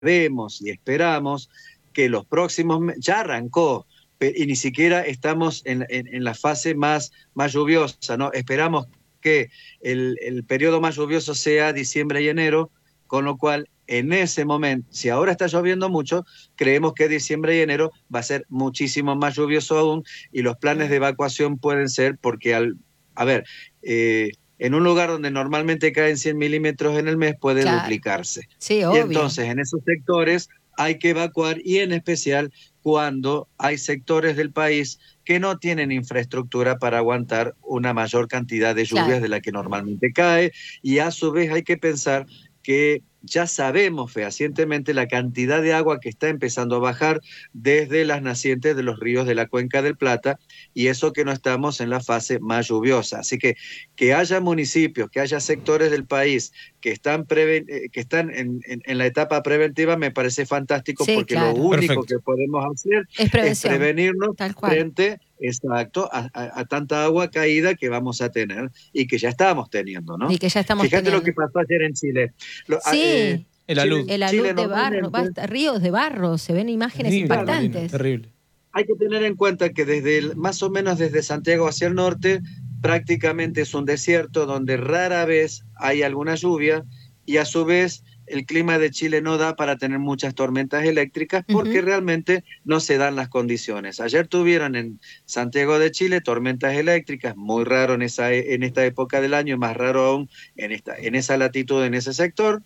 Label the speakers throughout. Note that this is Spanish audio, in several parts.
Speaker 1: vemos y esperamos que los próximos meses, ya arrancó, y ni siquiera estamos en la fase más lluviosa, ¿no? Esperamos que el periodo más lluvioso sea diciembre y enero, con lo cual en ese momento, si ahora está lloviendo mucho, creemos que diciembre y enero va a ser muchísimo más lluvioso aún, y los planes de evacuación pueden ser porque en un lugar donde normalmente caen 100 milímetros en el mes puede duplicarse.
Speaker 2: Sí,
Speaker 1: obvio. Y entonces en esos sectores hay que evacuar, y en especial cuando hay sectores del país que no tienen infraestructura para aguantar una mayor cantidad de lluvias de la que normalmente cae, y a su vez hay que pensar que ya sabemos fehacientemente la cantidad de agua que está empezando a bajar desde las nacientes de los ríos de la Cuenca del Plata, y eso que no estamos en la fase más lluviosa. Así que haya municipios, que haya sectores del país que están en la etapa preventiva, me parece fantástico, porque lo único que podemos hacer es prevenirnos frente a tanta agua caída que vamos a tener y que ya estamos teniendo, ¿no?
Speaker 2: Y que ya estamos
Speaker 1: Fíjate
Speaker 2: teniendo.
Speaker 1: lo que pasó ayer en Chile.
Speaker 2: El alud de barro, ríos de barro, se ven imágenes impactantes.
Speaker 3: Terrible.
Speaker 1: Hay que tener en cuenta que más o menos desde Santiago hacia el norte, prácticamente es un desierto donde rara vez hay alguna lluvia, y a su vez el clima de Chile no da para tener muchas tormentas eléctricas porque realmente no se dan las condiciones. Ayer tuvieron en Santiago de Chile tormentas eléctricas, muy raro en esta época del año, y más raro aún en esa latitud, en ese sector,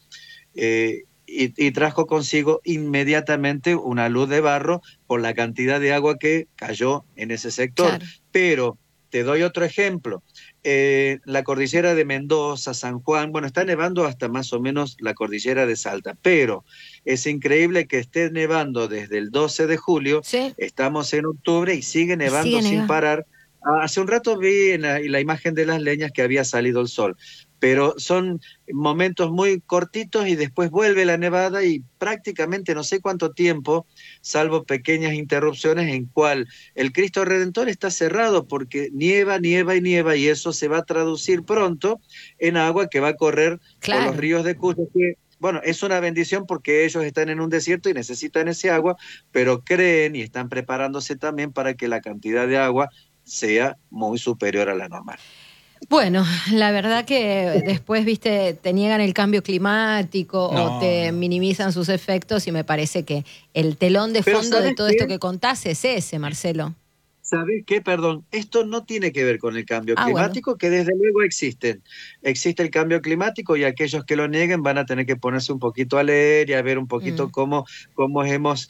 Speaker 1: y trajo consigo inmediatamente una luz de barro por la cantidad de agua que cayó en ese sector. Claro. Pero te doy otro ejemplo. La cordillera de Mendoza, San Juan, bueno, está nevando hasta más o menos la cordillera de Salta, pero es increíble que esté nevando desde el 12 de julio, estamos en octubre y sigue nevando sin parar. Hace un rato vi en la imagen de las leñas que había salido el sol, pero son momentos muy cortitos y después vuelve la nevada, y prácticamente no sé cuánto tiempo, salvo pequeñas interrupciones en cual el Cristo Redentor está cerrado porque nieva, y eso se va a traducir pronto en agua que va a correr por los ríos de Cuyo, que bueno, es una bendición porque ellos están en un desierto y necesitan ese agua, pero creen y están preparándose también para que la cantidad de agua sea muy superior a la normal.
Speaker 2: Bueno, la verdad que después, viste, te niegan el cambio climático o te minimizan sus efectos, y me parece que el telón de fondo de todo esto que contás es ese, Marcelo.
Speaker 1: ¿Sabés qué? Perdón, esto no tiene que ver con el cambio climático, que desde luego existe. Existe el cambio climático, y aquellos que lo nieguen van a tener que ponerse un poquito a leer y a ver un poquito cómo hemos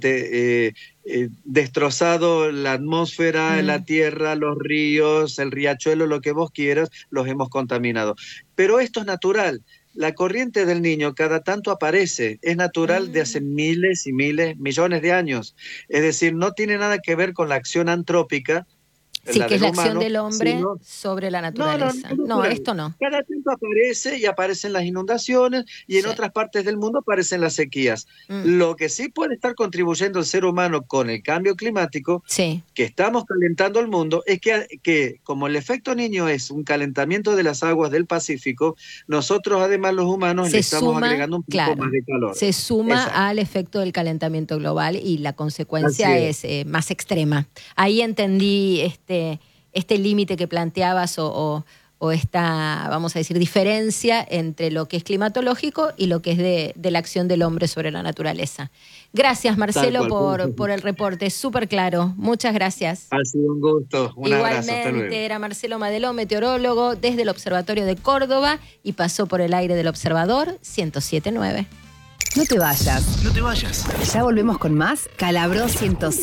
Speaker 1: destrozado la atmósfera, la tierra, los ríos, el riachuelo, lo que vos quieras, los hemos contaminado. Pero esto es natural. La corriente del Niño cada tanto aparece, es natural de hace miles y miles, millones de años. Es decir, no tiene nada que ver con la acción antrópica.
Speaker 2: Sí, que es la acción del hombre sobre la naturaleza. No, esto no.
Speaker 1: Cada tiempo aparece, y aparecen las inundaciones, y en otras partes del mundo aparecen las sequías. Lo que sí puede estar contribuyendo el ser humano con el cambio climático, que estamos calentando el mundo, es que como el efecto Niño es un calentamiento de las aguas del Pacífico, nosotros además los humanos le estamos agregando un poco más de calor.
Speaker 2: Se suma al efecto del calentamiento global, y la consecuencia es más extrema. Ahí entendí este límite que planteabas o esta, vamos a decir, diferencia entre lo que es climatológico y lo que es de la acción del hombre sobre la naturaleza. Gracias, Marcelo, por el reporte, súper claro. Muchas gracias.
Speaker 1: Ha sido un gusto. Un abrazo. Hasta luego.
Speaker 2: Igualmente, era Marcelo Madeló, meteorólogo desde el Observatorio de Córdoba, y pasó por el aire del Observador 107.9.
Speaker 4: No te vayas. Ya volvemos con más Calabró 107.